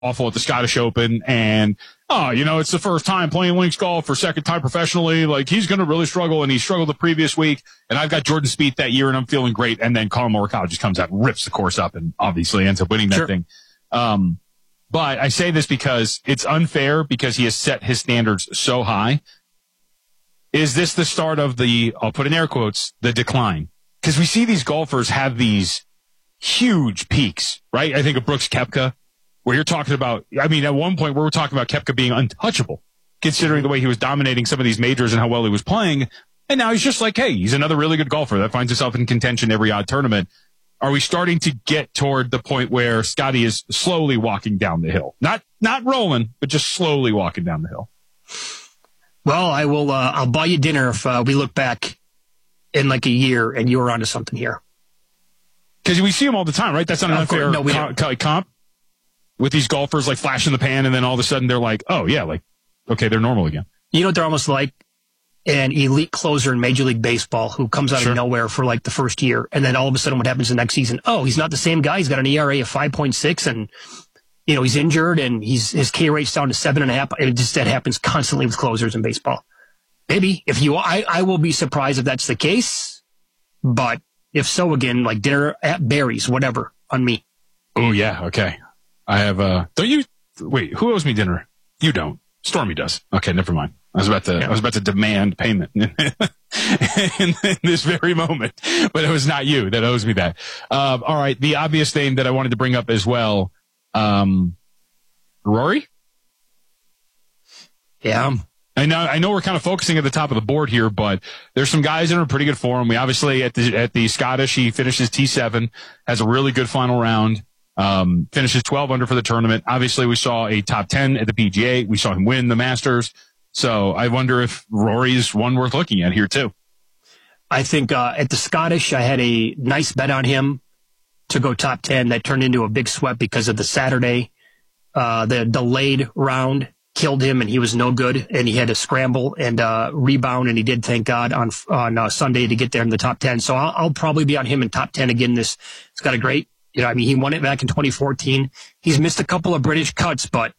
awful at the Scottish Open, and it's the first time playing links golf or second time professionally. Like, he's going to really struggle, and he struggled the previous week. And I've got Jordan Spieth that year, and I'm feeling great. And then Colin Morikawa just comes out and rips the course up, and obviously ends up winning that thing. But I say this because it's unfair because he has set his standards so high. Is this the start of I'll put in air quotes, the decline? Because we see these golfers have these huge peaks, right? I think of Brooks Koepka, where you're talking about, at one point we were talking about Koepka being untouchable, considering the way he was dominating some of these majors and how well he was playing. And now he's just like, hey, he's another really good golfer that finds himself in contention every odd tournament. Are we starting to get toward the point where Scotty is slowly walking down the hill? Not rolling, but just slowly walking down the hill. Well, I'll buy you dinner if we look back in like a year and you're onto something here. Because we see them all the time, right? That's not an unfair comp with these golfers like flash in the pan, and then all of a sudden they're like, oh yeah, like, okay, they're normal again. You know what they're almost like? An elite closer in Major League Baseball who comes out of nowhere for like the first year, and then all of a sudden what happens the next season? Oh, he's not the same guy. He's got an ERA of 5.6, and he's injured, and his K rate's down to 7.5. That happens constantly with closers in baseball. Maybe I will be surprised if that's the case, but if so, again, like dinner at Barry's, whatever, on me. Oh yeah, okay. I have don't you wait? Who owes me dinner? You don't. Stormy does. Okay, never mind. I was about to demand payment in this very moment, but it was not you that owes me that. All right. The obvious thing that I wanted to bring up as well, Rory? Yeah. I know we're kind of focusing at the top of the board here, but there's some guys in a pretty good form. We obviously at the Scottish, he finishes T7, has a really good final round. Finishes 12 under for the tournament. Obviously, we saw a top 10 at the PGA. We saw him win the Masters. So I wonder if Rory's one worth looking at here too. I think at the Scottish, I had a nice bet on him to go top 10. That turned into a big sweat because of the Saturday. The delayed round killed him, and he was no good, and he had to scramble and rebound, and he did, thank God, on Sunday to get there in the top 10. So I'll probably be on him in top 10 again. He's got a great, he won it back in 2014. He's missed a couple of British cuts, but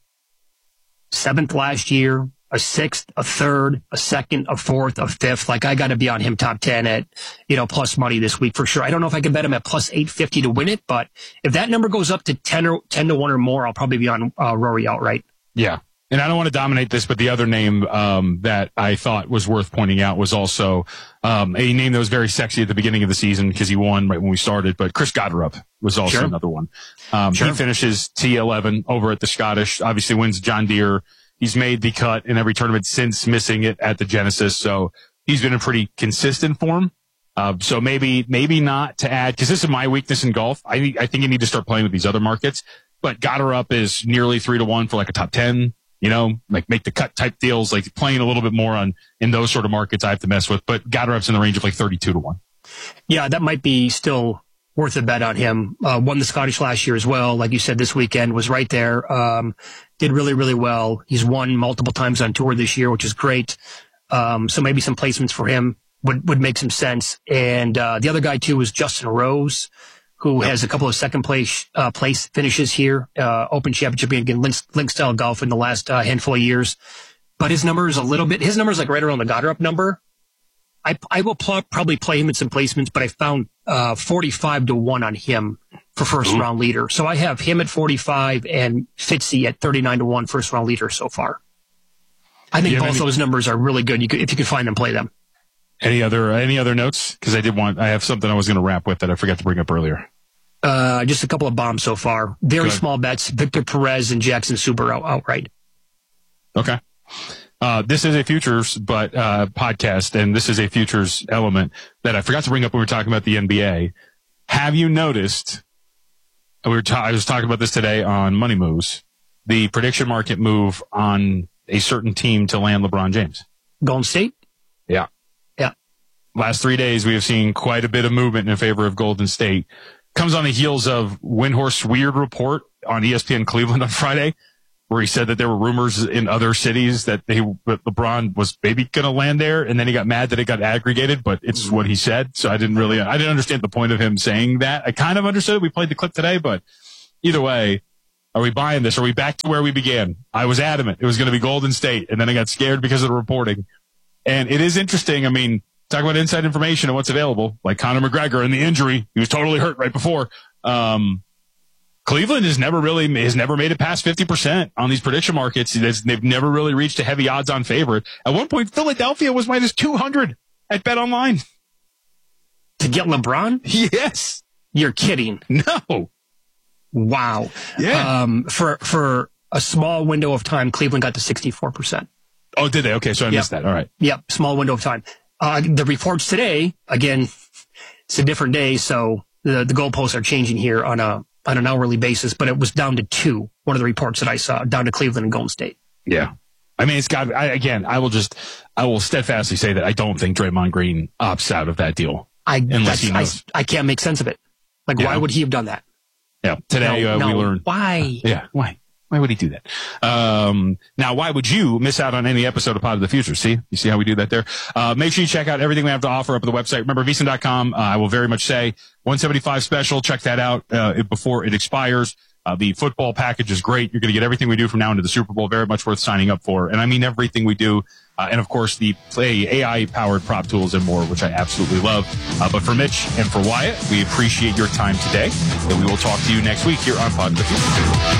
7th last year, a 6th, a 3rd, a 2nd, a 4th, a 5th. Like, I got to be on him top 10 at, plus money this week for sure. I don't know if I can bet him at plus 850 to win it, but if that number goes up to 10 to 1 or more, I'll probably be on Rory outright. Yeah. And I don't want to dominate this, but the other name that I thought was worth pointing out was also a name that was very sexy at the beginning of the season because he won right when we started. But Chris Gotterup was also another one. He finishes T11 over at the Scottish, obviously wins John Deere. He's made the cut in every tournament since missing it at the Genesis. So he's been in pretty consistent form. So maybe not to add, because this is my weakness in golf. I think you need to start playing with these other markets. But Gotterup is nearly 3 to 1 for like a top 10. Like make the cut type deals, like playing a little bit more in those sort of markets I have to mess with. But Gotterup's in the range of like 32 to 1. Yeah, that might be still worth a bet on him. Won the Scottish last year as well. Like you said, this weekend was right there. Did really, really well. He's won multiple times on tour this year, which is great. So maybe some placements for him would make some sense. And the other guy too is Justin Rose, who has a couple of second place finishes here, Open Championship, again, link style golf in the last handful of years. But his number is like right around the Gotterup number. I will probably play him in some placements, but I found 45 to 1 on him for first round leader. So I have him at 45 and Fitzy at 39 to 1 first round leader so far. I think both those numbers are really good. If you can find them, play them. Any other notes? Because I have something I was going to wrap with that I forgot to bring up earlier. Just a couple of bombs so far. Very small bets. Victor Perez and Jackson Suber outright. Okay. This is a futures podcast, and this is a futures element that I forgot to bring up when we were talking about the NBA. Have you noticed? I was talking about this today on Money Moves. The prediction market move on a certain team to land LeBron James. Golden State? Yeah. Yeah. Last 3 days, we have seen quite a bit of movement in favor of Golden State. Comes on the heels of Windhorst's weird report on ESPN Cleveland on Friday, where he said that there were rumors in other cities that LeBron was maybe going to land there, and then he got mad that it got aggregated, but it's what he said. So I didn't understand the point of him saying that. I kind of understood. We played the clip today, but either way, Are we buying this? Are we back to where we began? I was adamant it was going to be Golden State, and then I got scared because of the reporting. And it is interesting. I mean, talk about inside information and what's available, like Conor McGregor and the injury. He was totally hurt right before. Cleveland has never made it past 50% on these prediction markets. They've never really reached a heavy odds-on favorite. At one point, Philadelphia was minus 200 at BetOnline. To get LeBron? Yes. You're kidding. No. Wow. Yeah. For a small window of time, Cleveland got to 64%. Oh, did they? Okay, so I missed that. All right. Yep, small window of time. The reports today, again, it's a different day, so the goalposts are changing here on an hourly basis, but it was down to 2. One of the reports that I saw, down to Cleveland and Golden State. Yeah. I mean, I will steadfastly say that I don't think Draymond Green opts out of that deal. I can't make sense of it. Like, why would he have done that? Yeah. Today, we learned. Why? Yeah. Why? Why would he do that? Now, why would you miss out on any episode of Pod of the Future? See? You see how we do that there? Make sure you check out everything we have to offer up at the website. Remember, VSiN.com, I will very much say, 175 special. Check that out before it expires. The football package is great. You're going to get everything we do from now into the Super Bowl. Very much worth signing up for. And I mean everything we do. And of course, the AI-powered prop tools and more, which I absolutely love. But for Mitch and for Wyatt, we appreciate your time today. And we will talk to you next week here on Pod of the Future.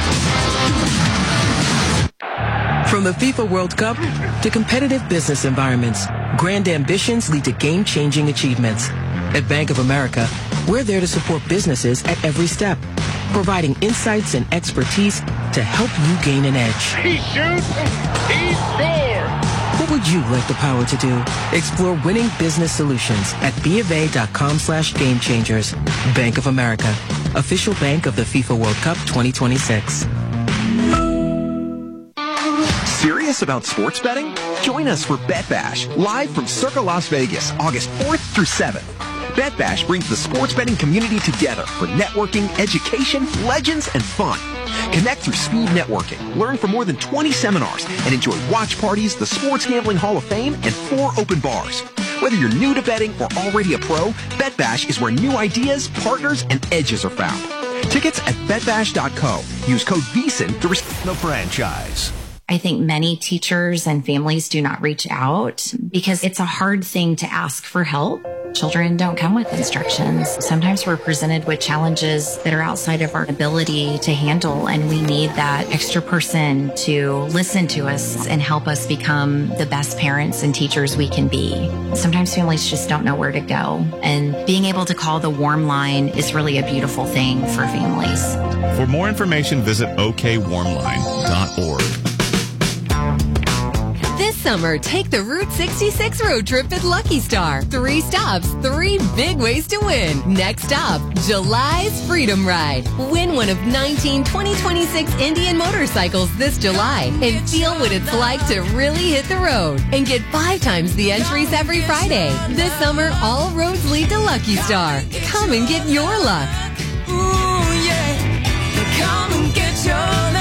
From the FIFA World Cup to competitive business environments, grand ambitions lead to game-changing achievements. At Bank of America, we're there to support businesses at every step, providing insights and expertise to help you gain an edge. He shoots, he scores! What would you like the power to do? Explore winning business solutions at BofA.com/gamechangers. Bank of America, official bank of the FIFA World Cup 2026. Serious about sports betting? Join us for Bet Bash, live from Circa Las Vegas, August 4th through 7th. Bet Bash brings the sports betting community together for networking, education, legends, and fun. Connect through speed networking, learn from more than 20 seminars, and enjoy watch parties, the Sports Gambling Hall of Fame, and 4 open bars. Whether you're new to betting or already a pro, Bet Bash is where new ideas, partners, and edges are found. Tickets at betbash.co. Use code VSiN to receive the franchise. I think many teachers and families do not reach out because it's a hard thing to ask for help. Children don't come with instructions. Sometimes we're presented with challenges that are outside of our ability to handle, and we need that extra person to listen to us and help us become the best parents and teachers we can be. Sometimes families just don't know where to go, and being able to call the warm line is really a beautiful thing for families. For more information, visit okwarmline.org. This summer, take the Route 66 road trip at Lucky Star. 3 stops, 3 big ways to win. Next stop, July's Freedom Ride. Win one of 19 2026 Indian motorcycles this July and feel what it's like to really hit the road. And get 5 times the entries every Friday. This summer, all roads lead to Lucky Star. Come and get your luck. Ooh, yeah. Come and get your luck.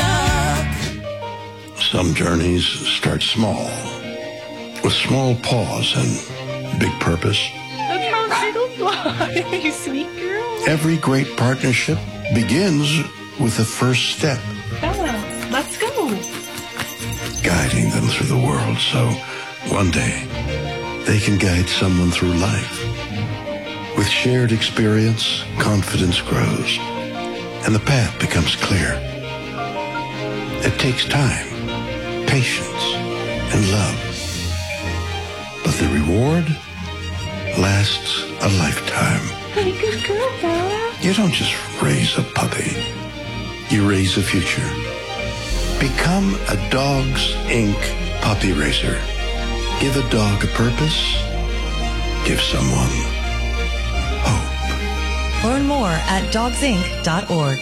Some journeys start small, with small pause and big purpose. Look how little fly, you sweet girl. Every great partnership begins with the first step. Bella, let's go. Guiding them through the world so one day they can guide someone through life. With shared experience, confidence grows, and the path becomes clear. It takes time, patience, and love. But the reward lasts a lifetime. Hey, good girl, Bella. You don't just raise a puppy. You raise a future. Become a Dogs Inc. puppy raiser. Give a dog a purpose. Give someone hope. Learn more at dogsinc.org.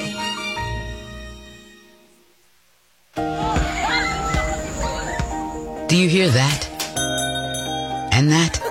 Do you hear that? And that?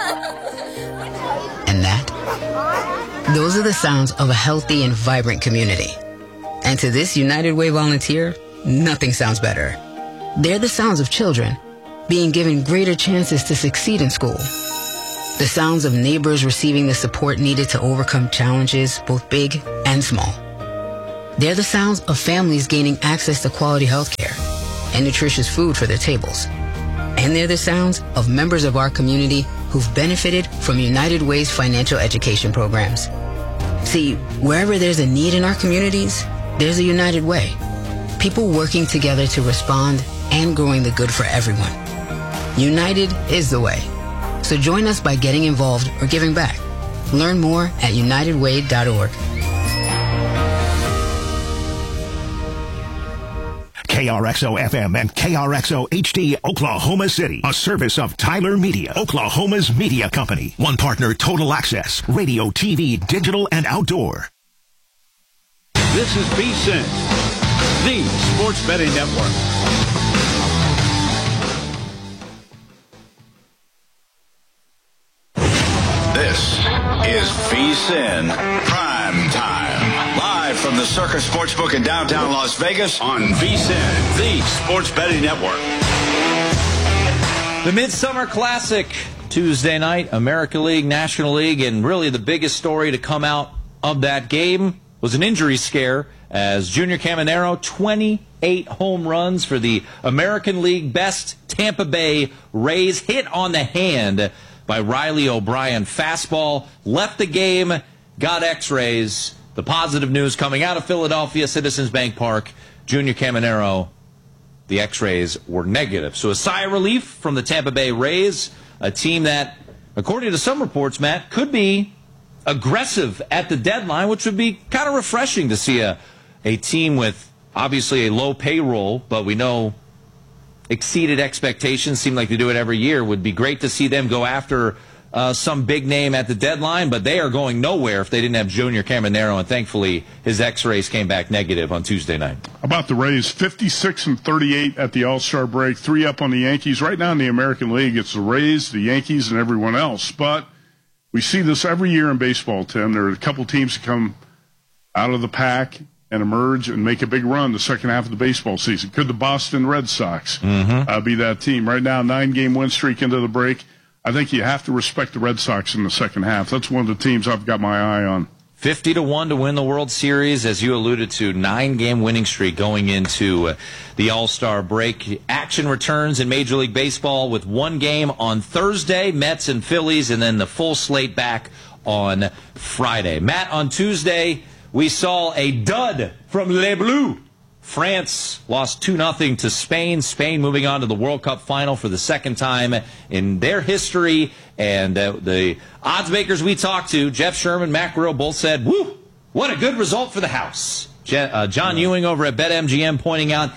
And that? Those are the sounds of a healthy and vibrant community. And to this United Way volunteer, nothing sounds better. They're the sounds of children being given greater chances to succeed in school. The sounds of neighbors receiving the support needed to overcome challenges, both big and small. They're the sounds of families gaining access to quality health care and nutritious food for their tables. And they're the sounds of members of our community who've benefited from United Way's financial education programs. See, wherever there's a need in our communities, there's a United Way. People working together to respond and growing the good for everyone. United is the way. So join us by getting involved or giving back. Learn more at unitedway.org. KRXO-FM and KRXO-HD Oklahoma City, a service of Tyler Media, Oklahoma's media company. One partner, Total Access, radio, TV, digital, and outdoor. This is VSiN, the Sports Betting Network. This is VSiN Prime Time. Live from the Circus Sportsbook in downtown Las Vegas on VSiN, the Sports Betting Network. The Midsummer Classic, Tuesday night, American League, National League, and really the biggest story to come out of that game was an injury scare as Junior Caminero, 28 home runs for the American League best Tampa Bay Rays, hit on the hand by Riley O'Brien. Fastball, left the game, got x-rays. The positive news coming out of Philadelphia, Citizens Bank Park, Junior Caminero, the x-rays were negative. So a sigh of relief from the Tampa Bay Rays, a team that, according to some reports, Matt, could be aggressive at the deadline, which would be kind of refreshing to see a team with obviously a low payroll, but we know exceeded expectations, seem like they do it every year. Would be great to see them go after some big name at the deadline, but they are going nowhere if they didn't have Junior Caminero, and thankfully his x-rays came back negative on Tuesday night. About the Rays, 56-38 at the All-Star break, 3 up on the Yankees. Right now in the American League, it's the Rays, the Yankees, and everyone else. But we see this every year in baseball, Tim. There are a couple teams that come out of the pack and emerge and make a big run the second half of the baseball season. Could the Boston Red Sox be that team? Right now, 9-game win streak into the break. I think you have to respect the Red Sox in the second half. That's one of the teams I've got my eye on. 50-1 to win the World Series, as you alluded to, 9-game winning streak going into the All-Star break. Action returns in Major League Baseball with one game on Thursday, Mets and Phillies, and then the full slate back on Friday. Matt, on Tuesday, we saw a dud from Les Bleus. France lost 2-0 to Spain. Spain moving on to the World Cup final for the second time in their history. And the odds makers we talked to, Jeff Sherman, Matt Grill, both said, woo, what a good result for the house. John Ewing over at BetMGM pointing out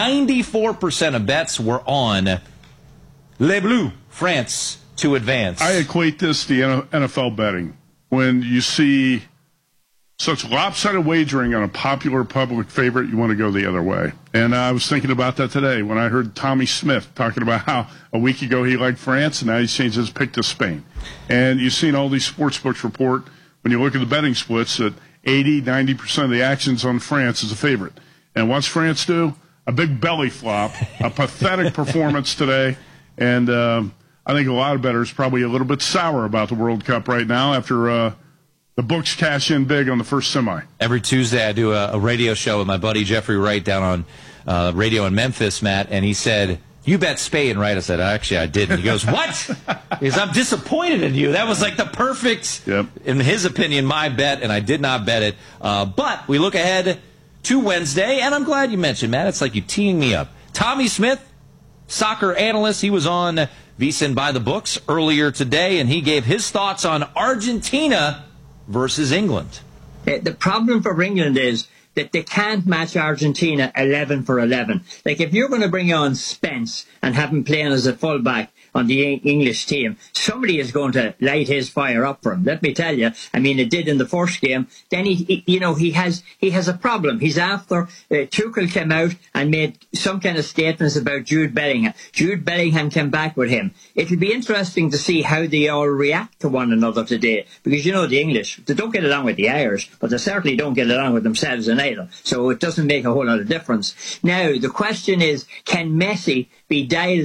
94% of bets were on Les Bleus, France, to advance. I equate this to NFL betting. When you see such lopsided wagering on a popular public favorite, you want to go the other way. And I was thinking about that today when I heard Tommy Smith talking about how a week ago he liked France and now he's changed his pick to Spain. And you've seen all these sportsbooks report, when you look at the betting splits, that 80-90% of the actions on France is a favorite. And what's France do? A big belly flop, a pathetic performance today. And I think a lot of bettors probably a little bit sour about the World Cup right now after the books cash in big on the first semi. Every Tuesday I do a radio show with my buddy Jeffrey Wright down on radio in Memphis, Matt, and he said, you bet Spain, right? I said, actually, I didn't. He goes, what? He goes, I'm disappointed in you. That was like the perfect, in his opinion, my bet, and I did not bet it. But we look ahead to Wednesday, and I'm glad you mentioned, Matt. It's like you teeing me up. Tommy Smith, soccer analyst, he was on VSiN by the Books earlier today, and he gave his thoughts on Argentina versus England. The problem for England is that they can't match Argentina 11 for 11. Like, if you're going to bring on Spence and have him playing as a fullback on the English team, somebody is going to light his fire up for him. Let me tell you. I mean, it did in the first game. Then he has a problem. He's after Tuchel came out and made some kind of statements about Jude Bellingham. Jude Bellingham came back with him. It'll be interesting to see how they all react to one another today, because the English, they don't get along with the Irish, but they certainly don't get along with themselves in either. So it doesn't make a whole lot of difference. Now, the question is, can Messi be dialed up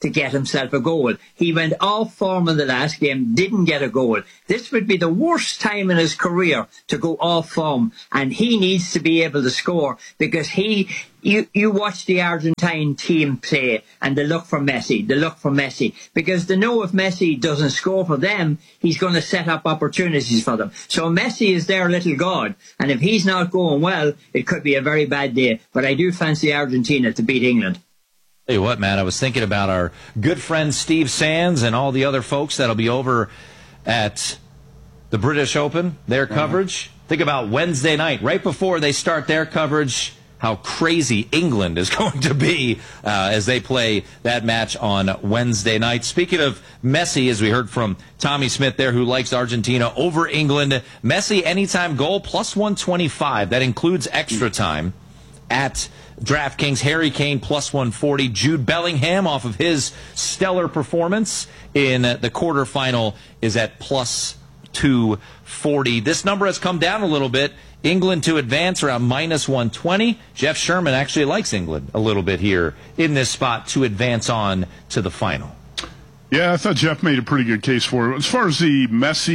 to get himself a goal. He went off form in the last game, didn't get a goal. This would be the worst time in his career to go off form, and he needs to be able to score, because you watch the Argentine team play and they look for Messi, because they know if Messi doesn't score for them, he's going to set up opportunities for them. So Messi is their little god, and if he's not going well, it could be a very bad day. But I do fancy Argentina to beat England. Tell you what, Matt, I was thinking about our good friend Steve Sands and all the other folks that'll be over at the British Open, their coverage. Think about Wednesday night, right before they start their coverage, how crazy England is going to be as they play that match on Wednesday night. Speaking of Messi, as we heard from Tommy Smith there, who likes Argentina over England, Messi anytime goal plus 125. That includes extra time at DraftKings. Harry Kane plus 140. Jude Bellingham, off of his stellar performance in the quarterfinal, is at plus 240. This number has come down a little bit. England to advance around minus 120. Jeff Sherman actually likes England a little bit here in this spot to advance on to the final. Yeah, I thought Jeff made a pretty good case for it. As far as the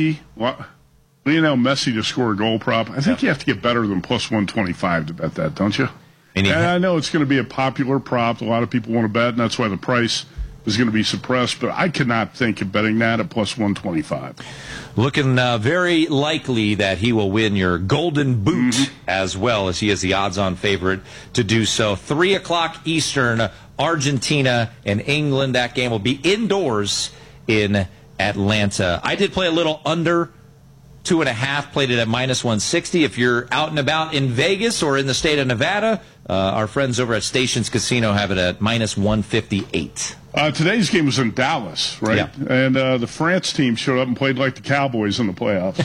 Lionel Messi to score a goal prop, I think you have to get better than plus 125 to bet that, don't you? And I know it's going to be a popular prop. A lot of people want to bet, and that's why the price is going to be suppressed. But I cannot think of betting that at plus 125. Looking very likely that he will win your Golden Boot as well, as he is the odds-on favorite to do so. 3 o'clock Eastern, Argentina and England. That game will be indoors in Atlanta. I did play a little under 2.5, played it at minus 160. If you're out and about in Vegas or in the state of Nevada, our friends over at Stations Casino have it at minus 158. Today's game was in Dallas, right? Yeah. And the France team showed up and played like the Cowboys in the playoffs.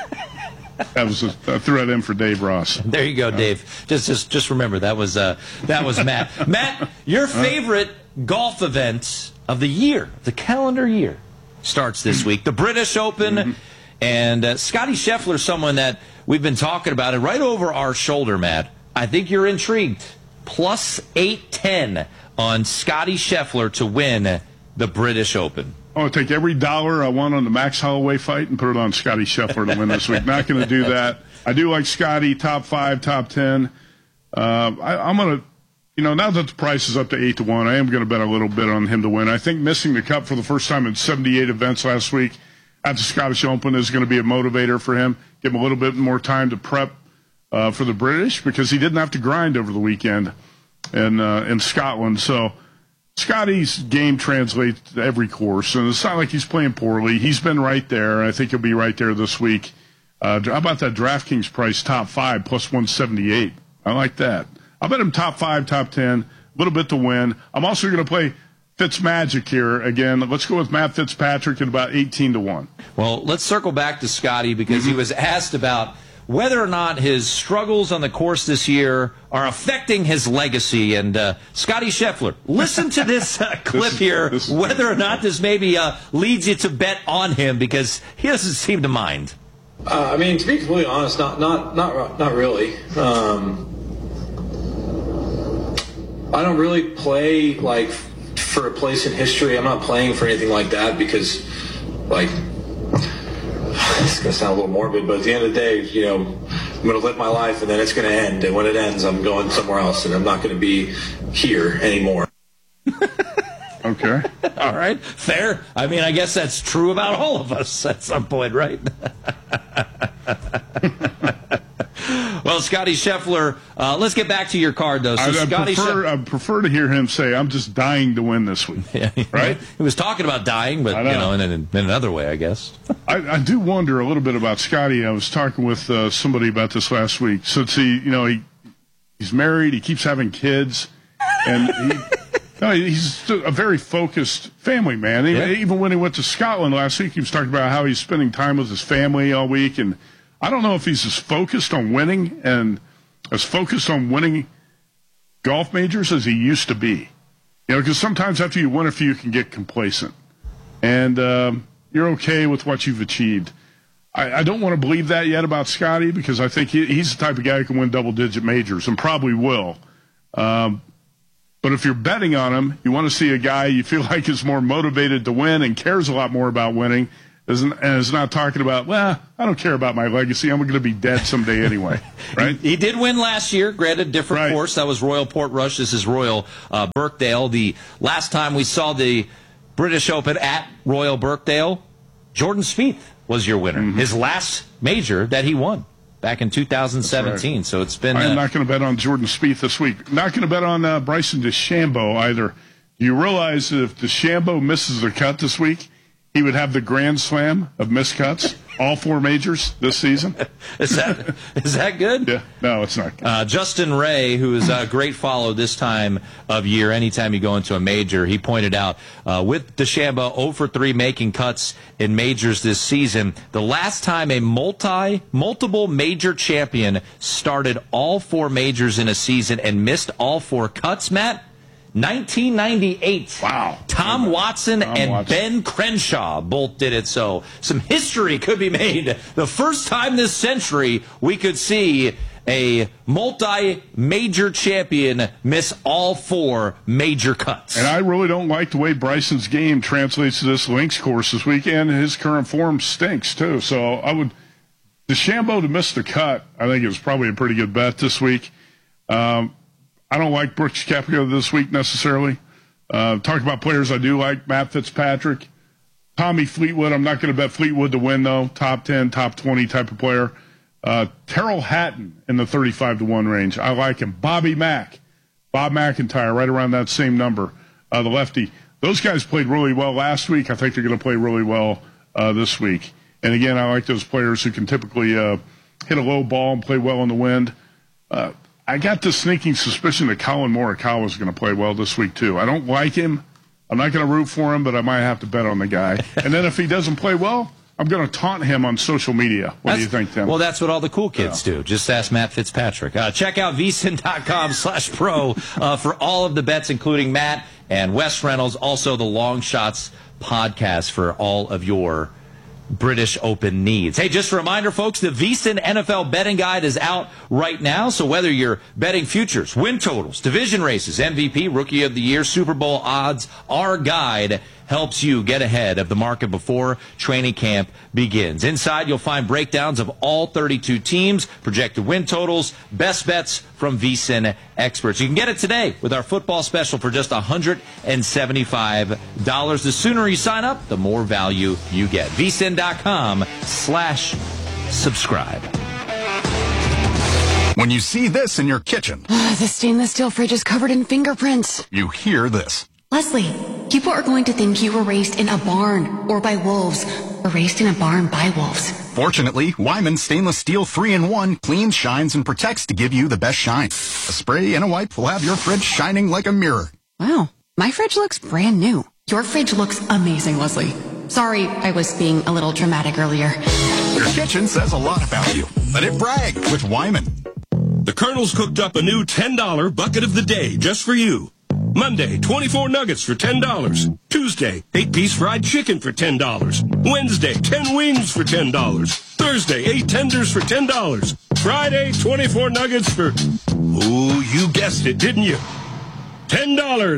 I threw that in for Dave Ross. There you go, Dave. Just remember that was Matt. Matt, your favorite golf event of the year, the calendar year, starts this week. The British Open. And Scotty Scheffler, someone that we've been talking about, and right over our shoulder, Matt, I think you're intrigued. Plus 810 on Scotty Scheffler to win the British Open. I'll take every dollar I won on the Max Holloway fight and put it on Scotty Scheffler to win this week. Not going to do that. I do like Scotty, top 5, top 10. I'm going to, now that the price is up to 8-1, I am going to bet a little bit on him to win. I think missing the Cup for the first time in 78 events last week at the Scottish Open is going to be a motivator for him. Give him a little bit more time to prep for the British, because he didn't have to grind over the weekend in Scotland. So Scotty's game translates to every course, and it's not like he's playing poorly. He's been right there. I think he'll be right there this week. How about that DraftKings price, top 5, plus 178? I like that. I'll bet him top 5, top 10, a little bit to win. I'm also going to play Fitzmagic here again. Let's go with Matt Fitzpatrick at about 18-1. Well, let's circle back to Scotty, because he was asked about whether or not his struggles on the course this year are affecting his legacy. And Scotty Scheffler, listen to this clip here, whether or not this maybe leads you to bet on him, because he doesn't seem to mind. To be completely honest, not really. I don't really play for a place in history. I'm not playing for anything like that, because it's going to sound a little morbid, but at the end of the day, I'm going to live my life, and then it's going to end. And when it ends, I'm going somewhere else, and I'm not going to be here anymore. Okay. All right. Fair. I guess that's true about all of us at some point, right? Well, Scotty Scheffler, let's get back to your card, though. So I prefer to hear him say, I'm just dying to win this week. Yeah, right? He was talking about dying, but, in another way, I guess. I do wonder a little bit about Scotty. I was talking with somebody about this last week. Since he's married, he keeps having kids, and he's a very focused family man. Even when he went to Scotland last week, he was talking about how he's spending time with his family all week, and I don't know if he's as focused on winning and as focused on winning golf majors as he used to be. Because sometimes after you win a few, you can get complacent. And you're okay with what you've achieved. I don't want to believe that yet about Scotty, because I think he's the type of guy who can win double-digit majors and probably will. But if you're betting on him, you want to see a guy you feel like is more motivated to win and cares a lot more about winning, and is not talking about, well, I don't care about my legacy. I'm going to be dead someday anyway, right? He did win last year, granted different course. That was Royal Portrush. This is Royal Birkdale. The last time we saw the British Open at Royal Birkdale, Jordan Spieth was your winner. Mm-hmm. His last major that he won back in 2017. Right. So it's been... I'm not going to bet on Jordan Spieth this week. Not going to bet on Bryson DeChambeau either. Do you realize that if DeChambeau misses the cut this week, he would have the Grand Slam of missed cuts, all 4 majors this season? Is that good? Yeah. No, it's not good. Justin Ray, who is a great follow this time of year, anytime you go into a major, he pointed out, with DeChambeau 0 for 3 making cuts in majors this season, the last time a multiple major champion started all 4 majors in a season and missed all 4 cuts, Matt, 1998. Wow. Tom Watson. Ben Crenshaw both did it. So some history could be made. The first time this century we could see a multi-major champion miss all 4 major cuts. And I really don't like the way Bryson's game translates to this links course this weekend. His current form stinks, too. So I would... DeChambeau to miss the cut, I think it was probably a pretty good bet this week. I don't like Brooks Koepka this week necessarily. Talk about players I do like. Matt Fitzpatrick. Tommy Fleetwood. I'm not going to bet Fleetwood to win, though. Top 10, top 20 type of player. Terrell Hatton in the 35-1 range. I like him. Bobby Mack. Bob McIntyre, right around that same number. The lefty. Those guys played really well last week. I think they're going to play really well this week. And, again, I like those players who can typically hit a low ball and play well in the wind. I got this sneaking suspicion that Colin Morikawa is going to play well this week, too. I don't like him. I'm not going to root for him, but I might have to bet on the guy. And then if he doesn't play well, I'm going to taunt him on social media. What do you think, Tim? Well, that's what all the cool kids do. Just ask Matt Fitzpatrick. Check out vsin.com/pro for all of the bets, including Matt and Wes Reynolds. Also, the Long Shots podcast for all of your British Open needs. Hey, just a reminder, folks, the VSiN NFL betting guide is out right now. So whether you're betting futures, win totals, division races, MVP, Rookie of the Year, Super Bowl odds, our guide helps you get ahead of the market before training camp begins. Inside, you'll find breakdowns of all 32 teams, projected win totals, best bets from VSiN experts. You can get it today with our football special for just $175. The sooner you sign up, the more value you get. VSiN.com/subscribe. When you see this in your kitchen, the stainless steel fridge is covered in fingerprints. You hear this. Leslie, people are going to think you were raised in a barn or by wolves, or raised in a barn by wolves. Fortunately, Wyman Stainless Steel 3-in-1 cleans, shines, and protects to give you the best shine. A spray and a wipe will have your fridge shining like a mirror. Wow, my fridge looks brand new. Your fridge looks amazing, Leslie. Sorry, I was being a little dramatic earlier. Your kitchen says a lot about you. Let it brag with Wyman. The Colonel's cooked up a new $10 bucket of the day just for you. Monday, 24 nuggets for $10. Tuesday, 8-piece fried chicken for $10. Wednesday, 10 wings for $10. Thursday, 8 tenders for $10. Friday, 24 nuggets for... Ooh, you guessed it, didn't you? $10.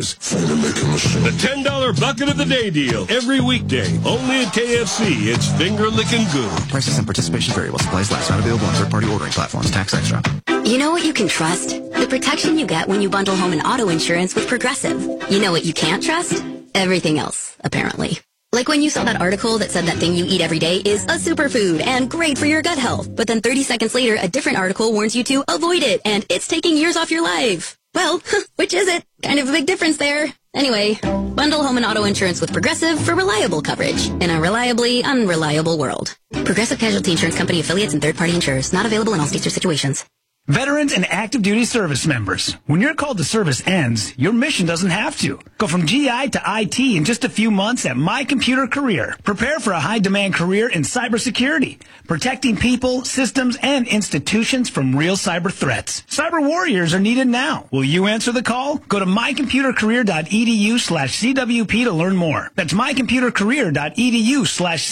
The $10 bucket of the day deal. Every weekday. Only at KFC. It's finger licking good. Prices and participation vary while supplies last. Not available on third-party ordering platforms. Tax extra. You know what you can trust? The protection you get when you bundle home and auto insurance with Progressive. You know what you can't trust? Everything else, apparently. Like when you saw that article that said that thing you eat every day is a superfood and great for your gut health. But then 30 seconds later, a different article warns you to avoid it and it's taking years off your life. Well, which is it? Kind of a big difference there. Anyway, bundle home and auto insurance with Progressive for reliable coverage in a reliably unreliable world. Progressive Casualty Insurance Company affiliates and third-party insurers. Not available in all states or situations. Veterans and active duty service members, when your call to service ends, your mission doesn't have to. Go from GI to IT in just a few months at My Computer Career. Prepare for a high-demand career in cybersecurity, protecting people, systems, and institutions from real cyber threats. Cyber warriors are needed now. Will you answer the call? Go to mycomputercareer.edu/CWP to learn more. That's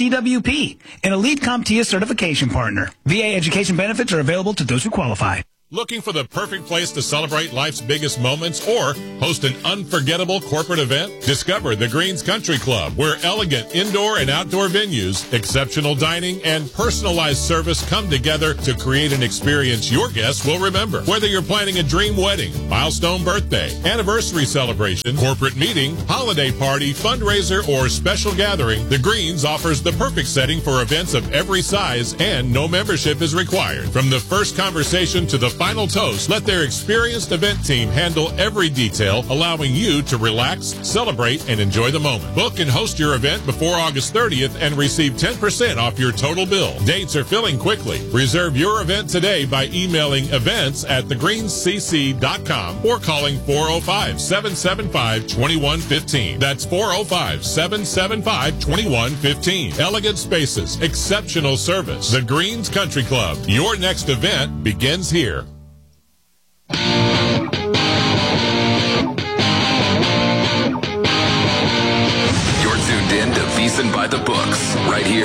mycomputercareer.edu/CWP, an elite CompTIA certification partner. VA education benefits are available to those who qualify. Looking for the perfect place to celebrate life's biggest moments or host an unforgettable corporate event? Discover the Greens Country Club, where elegant indoor and outdoor venues, exceptional dining, and personalized service come together to create an experience your guests will remember. Whether you're planning a dream wedding, milestone birthday, anniversary celebration, corporate meeting, holiday party, fundraiser, or special gathering, the Greens offers the perfect setting for events of every size, and no membership is required. From the first conversation to the final toast, let their experienced event team handle every detail, allowing you to relax, celebrate, and enjoy the moment. Book and host your event before August 30th and receive 10% off your total bill. Dates are filling quickly. Reserve your event today by emailing events@thegreenscc.com or calling 405-775-2115. That's 405-775-2115. Elegant spaces, exceptional service. The Greens Country Club. Your next event begins here. You're tuned in to VSiN by the Books, right here